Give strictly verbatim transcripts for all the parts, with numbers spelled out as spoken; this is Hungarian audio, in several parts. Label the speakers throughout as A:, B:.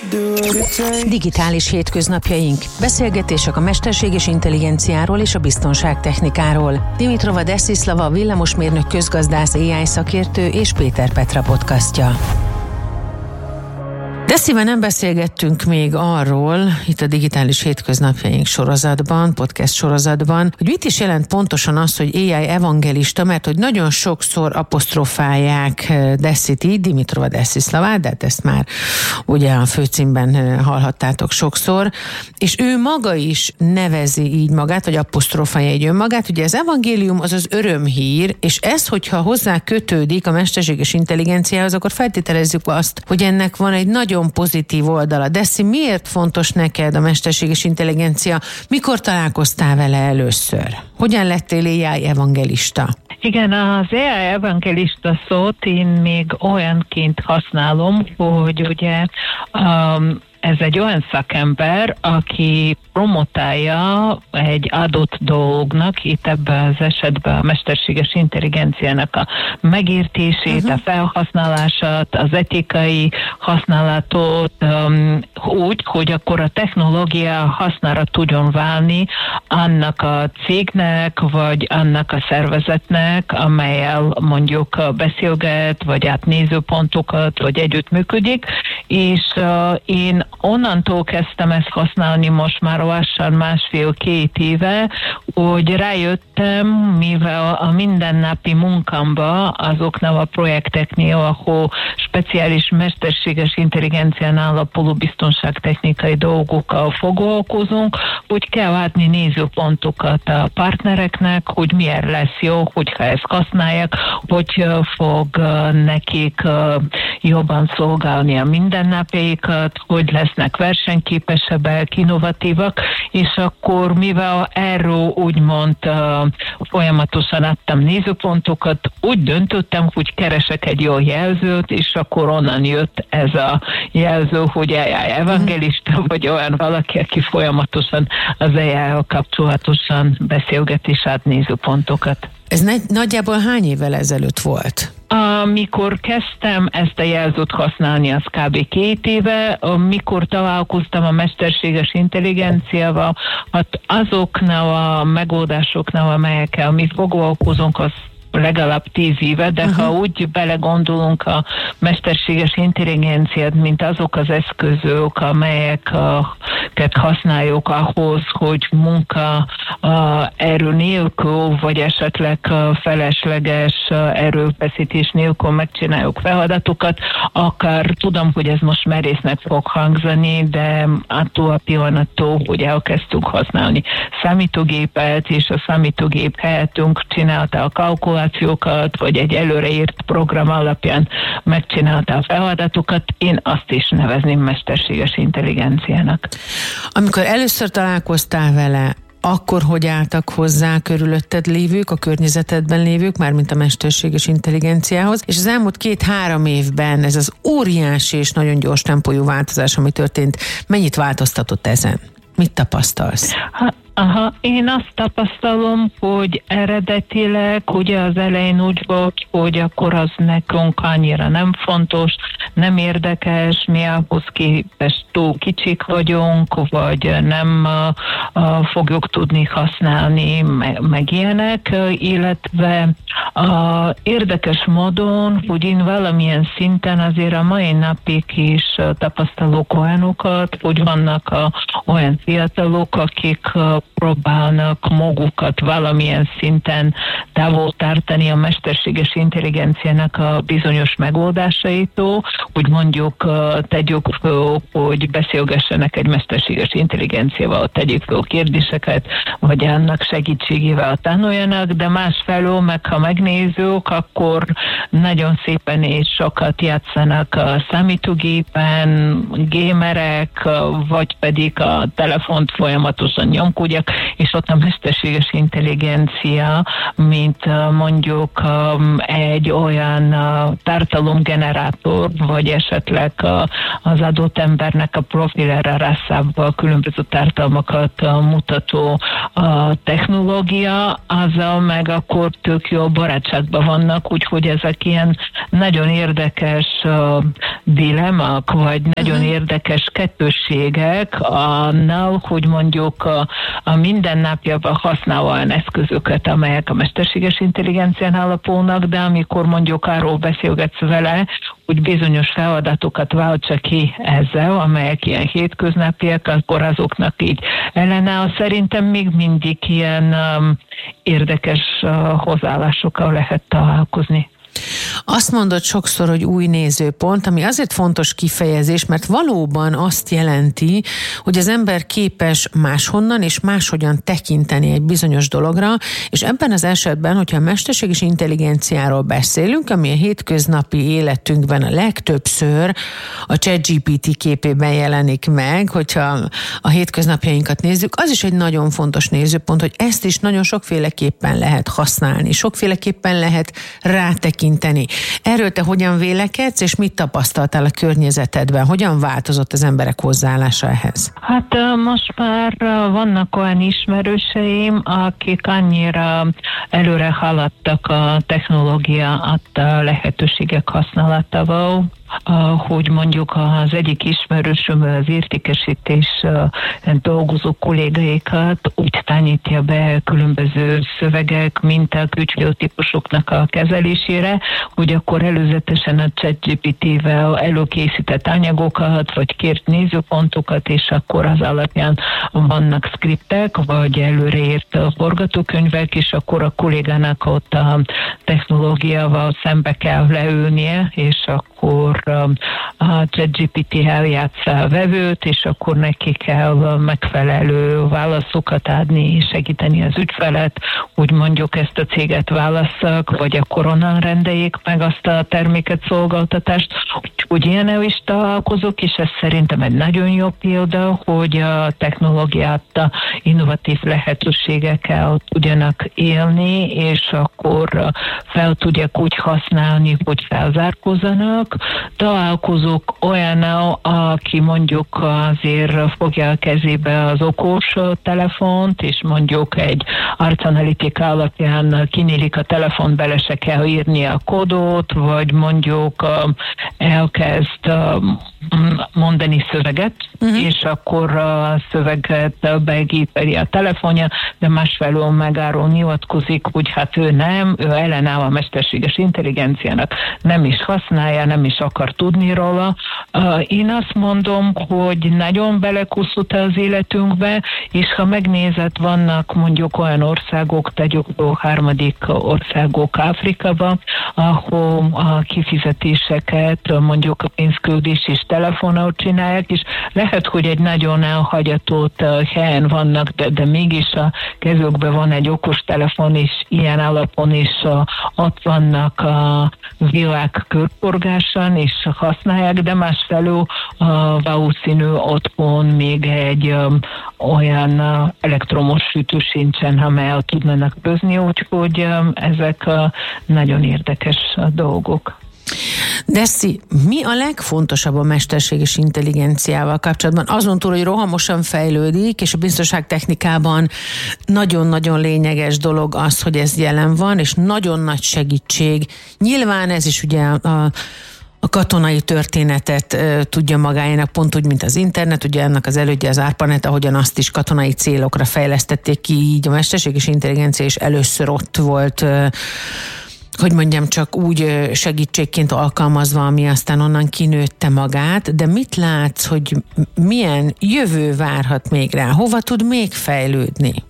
A: Digitális hétköznapjaink. Beszélgetések a mesterséges intelligenciáról és a biztonságtechnikáról. Dimitrova Desislava villamosmérnök közgazdász á i szakértő és Péter Petra podcastja. Desivel nem beszélgettünk még arról, itt a Digitális Hétköznapjaink sorozatban, podcast sorozatban, hogy mit is jelent pontosan az, hogy á i evangelista, mert hogy nagyon sokszor apostrofálják Desit így, Dimitrova Desislavát, de hát ezt már ugye a főcímben hallhattátok sokszor, és ő maga is nevezi így magát, vagy apostrofálja így önmagát. Ugye az evangélium az az örömhír, és ez, hogyha hozzá kötődik a mesterséges intelligenciához, akkor feltételezzük azt, hogy ennek van egy nagyon pozitív oldala. Desi, miért fontos neked a mesterséges intelligencia? Mikor találkoztál vele először? Hogyan lettél á i evangelista?
B: Igen, az á i evangelista szót én még olyanként használom, hogy ugye um, ez egy olyan szakember, aki promotálja egy adott dolognak, itt ebben az esetben a mesterséges intelligenciának a megértését, uh-huh. a felhasználását, az etikai használatot um, úgy, hogy akkor a technológia hasznára tudjon válni annak a cégnek, vagy annak a szervezetnek, amelyel mondjuk beszélget, vagy átnézőpontokat, vagy együttműködik, és uh, én onnantól kezdtem ezt használni most már lassan másfél-két éve, hogy rájöttem, mivel a mindennapi munkamba azoknál a projekteknél, ahol speciális mesterséges intelligencián alapuló biztonságtechnikai dolgokkal foglalkozunk, hogy kell adni nézőpontokat a partnereknek, hogy milyen lesz jó, hogyha ezt használják, hogy fog nekik jobban szolgálni a mindennapjaikat, hogy lesznek versenyképesebbek, innovatívak, és akkor mivel erről úgymond uh, folyamatosan adtam nézőpontokat, úgy döntöttem, hogy keresek egy jó jelzőt, és akkor onnan jött ez a jelző, hogy á i evangelista, vagy olyan valaki, aki folyamatosan az á i-val kapcsolatosan beszélget és ad nézőpontokat.
A: Ez nagy, nagyjából hány évvel ezelőtt volt?
B: Amikor kezdtem ezt a jelzőt használni, az kb. két éve, amikor találkoztam a mesterséges intelligenciával, hát azoknál a megoldásoknál, amelyekkel mi foglalkozunk, az legalább tíz éve, de uh-huh. ha úgy belegondolunk a mesterséges intelligenciát, mint azok az eszközök, amelyeket használjuk ahhoz, hogy munka erő nélkül, vagy esetleg felesleges erőfeszítés nélkül megcsináljuk feladatokat, akár tudom, hogy ez most merésznek fog hangzani, de attól a pillanattól, hogy elkezdtünk használni számítógépet, és a számítógép helyettünk csinálta a kalkulációt, vagy egy előreírt program alapján megcsinálta a feladatokat, én azt is nevezném mesterséges intelligenciának.
A: Amikor először találkoztál vele, akkor hogy álltak hozzá körülötted lévők, a környezetedben lévők, mármint a mesterséges intelligenciához, és az elmúlt két-három évben ez az óriási és nagyon gyors tempójú változás, ami történt, mennyit változtatott ezen? Mit tapasztalsz?
B: Ha, aha, én azt tapasztalom, hogy eredetileg ugye az elején úgy volt, hogy akkor az nekünk annyira nem fontos, nem érdekes, mi ahhoz képest túl kicsik vagyunk, vagy nem uh, uh, fogjuk tudni használni, meg, meg ilyenek, illetve uh, érdekes módon, hogy én valamilyen szinten azért a mai napig is uh, tapasztalok olyanokat, hogy vannak uh, olyan fiatalok, akik uh, próbálnak magukat valamilyen szinten távol tartani a mesterséges intelligenciának a bizonyos megoldásaitól, hogy mondjuk uh, tegyük föl, hogy beszélgessenek egy mesterséges intelligenciával, tegyük föl kérdéseket, vagy annak segítségével tanuljanak, de másfelől meg ha megnézzük, akkor nagyon szépen és sokat játszanak a számítógépen, gémerek, vagy pedig a telefont folyamatosan nyomkodják, vannak, és ott a mesterséges intelligencia, mint mondjuk egy olyan tartalomgenerátor, vagy esetleg az adott embernek a profiljára rászábba különböző tartalmakat mutató technológia, azzal meg akkor tök jó barátságban vannak, úgyhogy ezek ilyen nagyon érdekes dilemák, vagy nagyon uh-huh. érdekes kettősségek annál, hogy mondjuk a, a mindennapjában használ olyan eszközöket, amelyek a mesterséges intelligencián alapulnak, de amikor mondjuk arról beszélgetsz vele, hogy bizonyos feladatokat váltsa ki ezzel, amelyek ilyen hétköznapiak, akkor azoknak így ellenáll. Szerintem még mindig ilyen um, érdekes uh, hozzáállásokkal lehet találkozni.
A: Azt mondod sokszor, hogy új nézőpont, ami azért fontos kifejezés, mert valóban azt jelenti, hogy az ember képes máshonnan és máshogyan tekinteni egy bizonyos dologra, és ebben az esetben, hogyha a mesterséges intelligenciáról beszélünk, ami a hétköznapi életünkben a legtöbbször a ChatGPT képében jelenik meg, hogyha a hétköznapjainkat nézzük, az is egy nagyon fontos nézőpont, hogy ezt is nagyon sokféleképpen lehet használni, sokféleképpen lehet rátekinteni. Erről te hogyan vélekedsz, és mit tapasztaltál a környezetedben? Hogyan változott az emberek hozzáállása ehhez?
B: Hát most már vannak olyan ismerőseim, akik annyira előre haladtak a technológia adta lehetőségek használatával, hogy mondjuk az egyik ismerősöm az értékesítés dolgozó kollégáikat úgy tanítja be különböző szövegek, minták, ügyféltípusoknak a kezelésére, hogy akkor előzetesen a ChatGPT-vel előkészített anyagokat, vagy kért nézőpontokat, és akkor az alapján vannak skriptek, vagy előreírt forgatókönyvek, és akkor a kollégának ott a technológiával szembe kell leülnie, és akkor a ChatGPT eljátsza a vevőt, és akkor neki kell megfelelő válaszokat adni, és segíteni az ügyfelet, hogy mondjuk ezt a céget válasszak, vagy akkor onnan rendeljék meg azt a terméket, szolgáltatást. Úgyhogy ilyen is találkozok, és ez szerintem egy nagyon jó példa, hogy a technológiát, a innovatív lehetőségekkel tudjanak élni, és akkor fel tudják úgy használni, hogy felzárkózzanak. Találkozok olyannal, aki mondjuk azért fogja a kezébe az okos telefont, és mondjuk egy arcanalitika alapján kinyílik a telefon, bele se kell írni a kódot, vagy mondjuk elkezd mondani szöveget, uh-huh. és akkor a szöveget beegíteli a telefonja, de másfelől meg arról nyilatkozik, hogy hát ő nem, ő ellenáll a mesterséges intelligenciának, nem is használja, nem is akar tudni róla. Én azt mondom, hogy nagyon belekuszult az életünkbe, és ha megnézed, vannak mondjuk olyan országok, tegyük a harmadik országok Afrikában, ahol a kifizetéseket, mondjuk a pénzküldés és telefonon csinálják, és lehet, hogy egy nagyon elhagyatott helyen vannak, de, de mégis a kezükben van egy okos telefon, és ilyen alapon is ott vannak a világ körforgásán, és használják, de másfelől valószínű otthon még egy um, olyan uh, elektromos sütő sincsen, amelyel tudnának főzni, úgyhogy um, ezek uh, nagyon érdekes uh, dolgok.
A: Dessi, mi a legfontosabb a mesterséges intelligenciával kapcsolatban? Azon túl, hogy rohamosan fejlődik, és a biztonságtechnikában nagyon-nagyon lényeges dolog az, hogy ez jelen van, és nagyon nagy segítség. Nyilván ez is ugye a A katonai történetet e, tudja magáénak, pont úgy, mint az internet, ugye ennek az elődje az ARPANET, ahogyan azt is katonai célokra fejlesztették ki, így a mesterséges intelligencia is először ott volt, e, hogy mondjam, csak úgy segítségként alkalmazva, ami aztán onnan kinőtte magát, de mit látsz, hogy milyen jövő várhat még rá? Hova tud még fejlődni?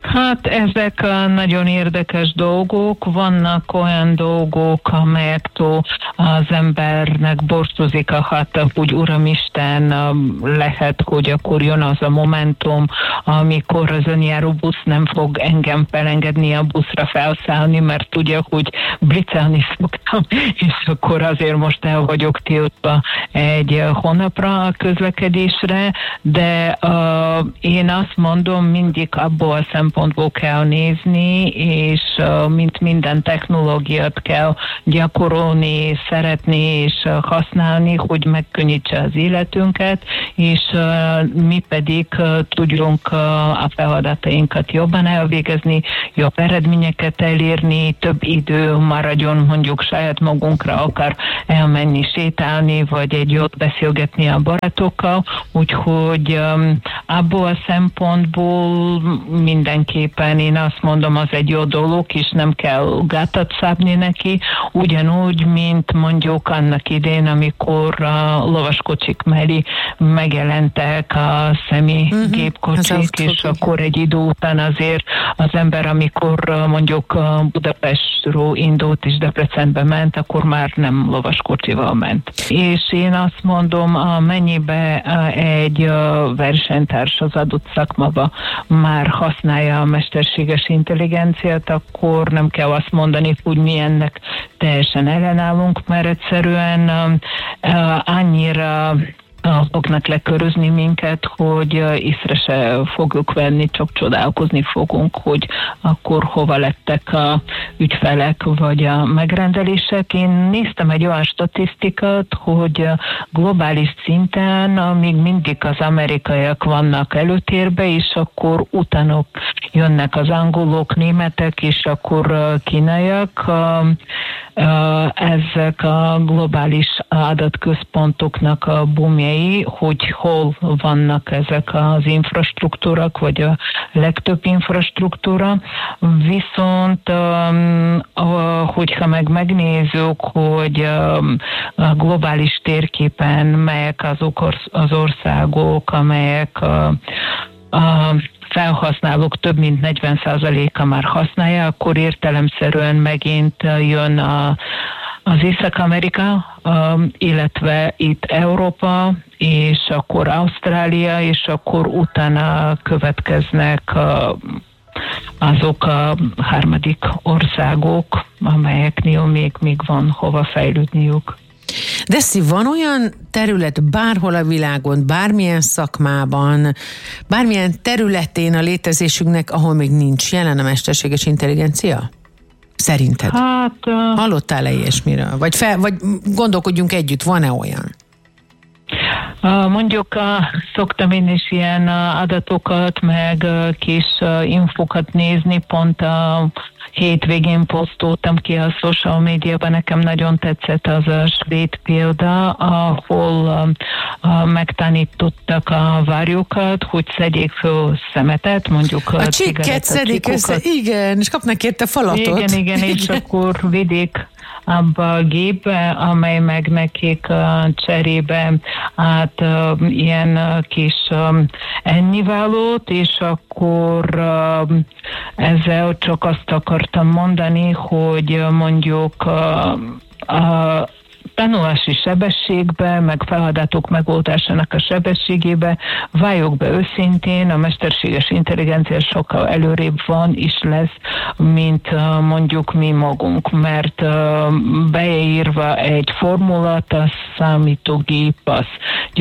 B: Hát ezek nagyon érdekes dolgok, vannak olyan dolgok, amelyektől az embernek bortozik a hata, hogy Uramisten, lehet, hogy akkor jön az a momentum, amikor az önjáró busz nem fog engem felengedni a buszra felszállni, mert tudja, hogy blitzelni szoktam, és akkor azért most el vagyok tiltva egy hónapra a közlekedésre, de uh, én azt mondom, mindig abból a szempontból kell nézni, és uh, mint minden technológiát kell gyakorolni, szeretni és uh, használni, hogy megkönnyítse az életünket, és uh, mi pedig uh, tudjunk uh, a feladatainkat jobban elvégezni, jobb eredményeket elérni, több idő maradjon mondjuk saját magunkra, akár elmenni sétálni, vagy egy jót beszélgetni a barátokkal, úgyhogy um, abból a szempontból mindenképpen én azt mondom, az egy jó dolog, és nem kell gátat szabni neki, ugyanúgy, mint mondjuk annak idén, amikor a lovaskocsik mellé megjelentek a személygépkocsik, uh-huh. és akkor egy idő után azért az ember, amikor mondjuk Budapestről indult és Debrecenbe ment, akkor már nem lovaskocsival ment. És én azt mondom, amennyibe egy versenytárs az adott szakmaba már használja a mesterséges intelligenciát, akkor nem kell azt mondani, hogy mi ennek teljesen ellenállunk, mert egyszerűen annyira fognak lekörözni minket, hogy észre se fogjuk venni, csak csodálkozni fogunk, hogy akkor hova lettek a ügyfelek vagy a megrendelések. Én néztem egy olyan statisztikát, hogy globális szinten még mindig az amerikaiak vannak előtérbe, és akkor utána jönnek az angolok, németek, és akkor kínaiak. Ezek a globális adatközpontoknak a boomjai, hogy hol vannak ezek az infrastruktúrák, vagy a legtöbb infrastruktúra. Viszont, hogyha meg megnézzük, hogy a globális térképen melyek azok az országok, amelyek a, a felhasználók több mint negyven százaléka már használja, akkor értelemszerűen megint jön a, az Észak-Amerika, illetve itt Európa, és akkor Ausztrália, és akkor utána következnek azok a harmadik országok, amelyeknél még, még van hova fejlődniük.
A: Dessi, van olyan terület bárhol a világon, bármilyen szakmában, bármilyen területén a létezésünknek, ahol még nincs jelen a mesterséges intelligencia? Szerinted?
B: Hát... Uh...
A: Hallottál-e ilyesmiről? Vagy, fel, vagy gondolkodjunk együtt, van-e olyan?
B: Uh, mondjuk uh, szoktam én is ilyen uh, adatokat, meg uh, kis uh, infokat nézni, pont a uh, hétvégén posztoltam ki a social médiában, nekem nagyon tetszett az a svéd példa, ahol uh, uh, megtanítottak a varjukat, hogy szedjék föl szemetet, mondjuk
A: a csikket szedik össze, igen, és kapnak érte falatot.
B: Igen, igen, igen. És akkor vidik abba a gépbe, amely meg nekik uh, cserébe át uh, ilyen uh, kis um, ennivalót, és akkor uh, ezzel csak azt akartam mondani, hogy uh, mondjuk uh, a tanulási sebességbe, meg feladatok megoldásának a sebességébe, váljuk be őszintén, a mesterséges intelligencia sokkal előrébb van is lesz, mint uh, mondjuk mi magunk, mert uh, beírva egy formulat, a számítógép az